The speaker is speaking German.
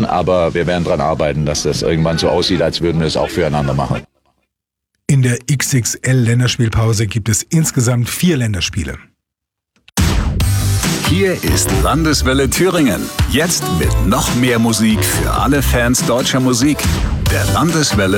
aber wir werden daran arbeiten, dass das irgendwann so aussieht, als würden wir es auch füreinander machen. In der XXL-Länderspielpause gibt es insgesamt 4 Länderspiele. Hier ist Landeswelle Thüringen. Jetzt mit noch mehr Musik für alle Fans deutscher Musik. Der Landeswelle